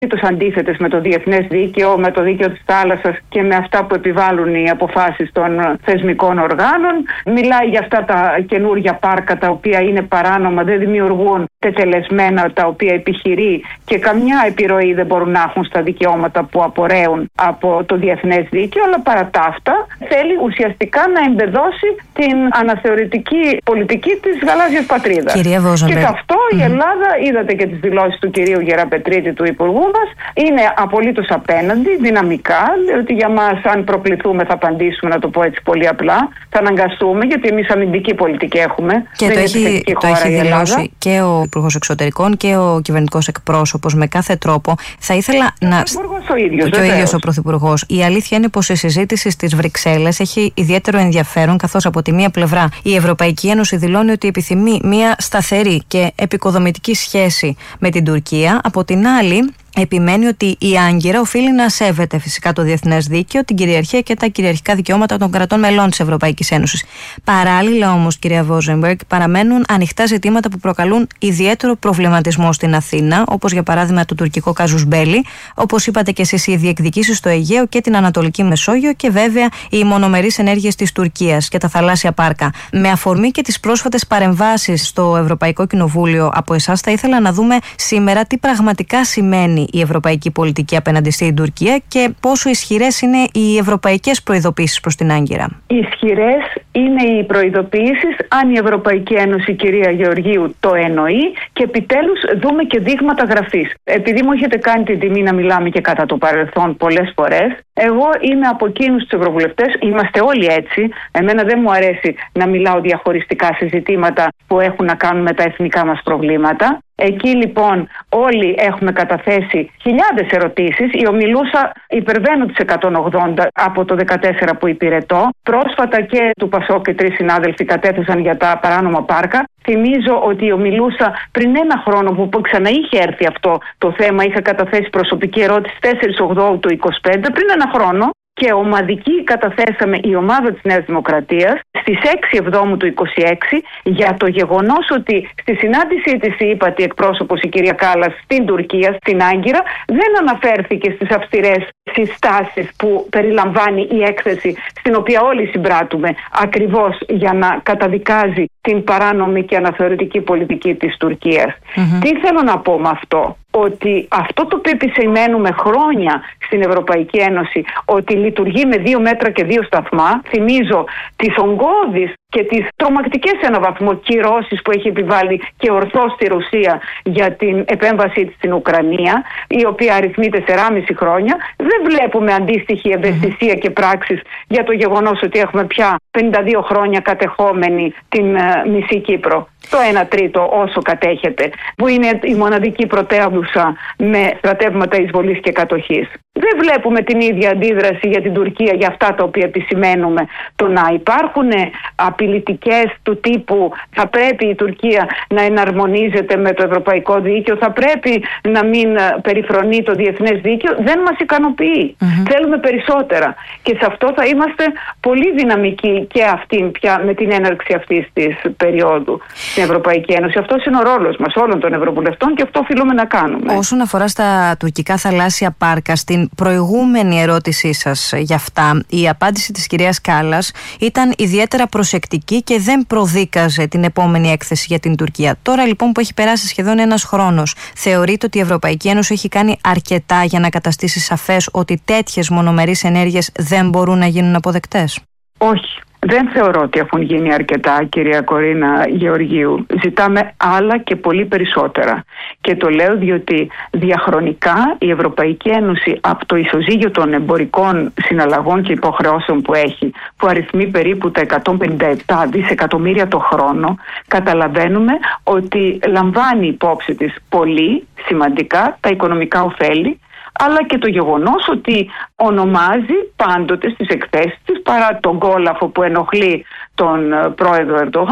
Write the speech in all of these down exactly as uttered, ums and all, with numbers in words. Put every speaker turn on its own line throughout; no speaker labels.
απολύτως αντίθετες με το διεθνές δίκαιο, με το δίκαιο της θάλασσας και με αυτά που επιβάλλουν οι αποφάσεις των θεσμικών οργάνων. Μιλάει για αυτά τα καινούργια πάρκα τα οποία είναι παράνομα, δεν δημιουργούν τετελεσμένα τα οποία επιχειρεί και καμιά επιρροή δεν μπορούν να έχουν στα δικαιώματα που απορρέουν από το διεθνές δίκαιο, αλλά παρά τα αυτά θέλει ουσιαστικά να εμπεδώσει την αναθεωρητική πολιτική της γαλάζιας πατρίδας.
Κυρία Βόζενμπεργκ.
Και σε αυτό mm-hmm. η Ελλάδα, είδατε και τις δηλώσεις του κυρίου Γεραπετρίτη, του Υπουργού μας, είναι απολύτως απέναντι, δυναμικά, ότι για μας αν προκληθούμε θα απαντήσουμε, να το πω έτσι πολύ απλά, θα αναγκαστούμε, γιατί εμείς αμυντική πολιτική έχουμε.
Και το έχει, το έχει δηλώσει και ο Υπουργός Εξωτερικών και ο κυβερνητικός εκπρόσωπος με κάθε τρόπο. Θα ήθελα
ο
να.
Ο ίδιος,
και ο ίδιος ο Πρωθυπουργός. Η αλήθεια είναι πως η συζήτηση στις Βρυξέλλες έχει ιδιαίτερο ενδιαφέρον, καθώς από τη μία πλευρά η Ευρωπαϊκή Ένωση δηλώνει ότι επιθυμεί μια σταθερή και επικοδομητική σχέση με την Τουρκία. Από την άλλη, επιμένει ότι η Άγκυρα οφείλει να σέβεται φυσικά το διεθνές δίκαιο, την κυριαρχία και τα κυριαρχικά δικαιώματα των κρατών μελών της Ευρωπαϊκής Ένωσης. Παράλληλα όμως, κυρία Βόζενμπεργκ, παραμένουν ανοιχτά ζητήματα που προκαλούν ιδιαίτερο προβληματισμό στην Αθήνα, όπως για παράδειγμα το τουρκικό κάζους μπέλι, όπως είπατε και εσείς, οι διεκδικήσεις στο Αιγαίο και την Ανατολική Μεσόγειο και βέβαια οι μονομερείς ενέργειες της Τουρκίας και τα θαλάσσια πάρκα. Με αφορμή και τις πρόσφατες παρεμβάσεις στο Ευρωπαϊκό Κοινοβούλιο από εσάς, θα ήθελα να δούμε σήμερα τι πραγματικά σημαίνει η ευρωπαϊκή πολιτική απέναντι στην Τουρκία και πόσο ισχυρές είναι οι ευρωπαϊκές προειδοποίησεις προς την Άγκυρα.
Ισχυρές είναι οι προειδοποίησεις αν η Ευρωπαϊκή Ένωση, κυρία Γεωργίου, το εννοεί και επιτέλους δούμε και δείγματα γραφής. Επειδή μου έχετε κάνει την τιμή να μιλάμε και κατά το παρελθόν πολλές φορές, εγώ είμαι από εκείνους τους ευρωβουλευτές, είμαστε όλοι έτσι. Εμένα δεν μου αρέσει να μιλάω διαχωριστικά σε ζητήματα που έχουν να κάνουν με τα εθνικά μας προβλήματα. Εκεί λοιπόν όλοι έχουμε καταθέσει χιλιάδες ερωτήσεις. Η ομιλούσα υπερβαίνω τις εκατόν ογδόντα από το δεκατέσσερα που υπηρετώ. Πρόσφατα και του Πασόκ και τρεις συνάδελφοι κατέθεσαν για τα παράνομα πάρκα. Θυμίζω ότι η ομιλούσα πριν ένα χρόνο που ξαναείχε έρθει αυτό το θέμα, είχα καταθέσει προσωπική ερώτηση τέσσερις Οκτωβρίου του είκοσι πέντε, πριν ένα χρόνο. Και ομαδική καταθέσαμε η ομάδα της Νέας Δημοκρατίας στις έξι Εβδόμου του είκοσι έξι για το γεγονός ότι στη συνάντησή της η ύπατη εκπρόσωπος η κυρία Κάλλας στην Τουρκία, στην Άγκυρα, δεν αναφέρθηκε στις αυστηρές συστάσεις που περιλαμβάνει η έκθεση, στην οποία όλοι συμπράττουμε, ακριβώς για να καταδικάζει την παράνομη και αναθεωρητική πολιτική της Τουρκίας. Mm-hmm. Τι θέλω να πω με αυτό? Ότι αυτό το οποίο επισημαίνουμε χρόνια στην Ευρωπαϊκή Ένωση, ότι λειτουργεί με δύο μέτρα και δύο σταθμά, θυμίζω τις ογκώδεις και τις τρομακτικές σε έναν βαθμό κυρώσεις που έχει επιβάλει και ορθώς στη Ρωσία για την επέμβασή της στην Ουκρανία, η οποία αριθμεί τεσσεράμισι χρόνια. Δεν βλέπουμε αντίστοιχη ευαισθησία και πράξεις για το γεγονός ότι έχουμε πια πενήντα δύο χρόνια κατεχόμενη την uh, μισή Κύπρο. Το ένα τρίτο όσο κατέχεται, που είναι η μοναδική πρωτεύουσα με στρατεύματα εισβολής και κατοχής. Δεν βλέπουμε την ίδια αντίδραση για την Τουρκία για αυτά τα οποία επισημαίνουμε. Το να υπάρχουν απειλητικές του τύπου θα πρέπει η Τουρκία να εναρμονίζεται με το ευρωπαϊκό δίκαιο, θα πρέπει να μην περιφρονεί το διεθνές δίκαιο, δεν μας ικανοποιεί. Mm-hmm. Θέλουμε περισσότερα. Και σε αυτό θα είμαστε πολύ δυναμικοί και αυτήν πια με την έναρξη αυτής της περίοδου στην Ευρωπαϊκή Ένωση. Αυτός είναι ο ρόλος μας όλων των ευρωβουλευτών και αυτό οφείλουμε να κάνουμε.
Όσον αφορά στα τουρκικά θαλάσσια πάρκα, στην προηγούμενη ερώτησή σας για αυτά, η απάντηση της κυρίας Κάλλας ήταν ιδιαίτερα προσεκτική και δεν προδίκαζε την επόμενη έκθεση για την Τουρκία. Τώρα λοιπόν που έχει περάσει σχεδόν ένας χρόνος, θεωρείτε ότι η Ευρωπαϊκή Ένωση έχει κάνει αρκετά για να καταστήσει σαφές ότι τέτοιες μονομερείς ενέργειες δεν μπορούν να γίνουν αποδεκτές?
Όχι. Δεν θεωρώ ότι έχουν γίνει αρκετά, κυρία Κορίνα Γεωργίου. Ζητάμε άλλα και πολύ περισσότερα. Και το λέω διότι διαχρονικά η Ευρωπαϊκή Ένωση από το ισοζύγιο των εμπορικών συναλλαγών και υποχρεώσεων που έχει, που αριθμεί περίπου τα εκατόν πενήντα επτά δισεκατομμύρια το χρόνο, καταλαβαίνουμε ότι λαμβάνει υπόψη της πολύ σημαντικά τα οικονομικά ωφέλη, αλλά και το γεγονός ότι ονομάζει πάντοτε στις εκθέσεις της, παρά τον κόλαφο που ενοχλεί τον πρόεδρο Ερντογάν,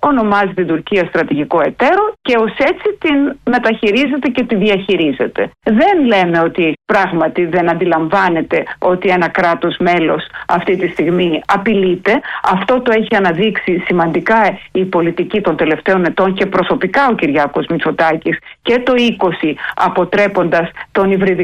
ονομάζει την Τουρκία στρατηγικό εταίρο και ως έτσι την μεταχειρίζεται και τη διαχειρίζεται. Δεν λέμε ότι πράγματι δεν αντιλαμβάνεται ότι ένα κράτος μέλος αυτή τη στιγμή απειλείται. Αυτό το έχει αναδείξει σημαντικά η πολιτική των τελευταίων ετών και προσωπικά ο Κυριάκος Μητσοτάκης και το είκοσι, αποτρέποντας τον υβριδικό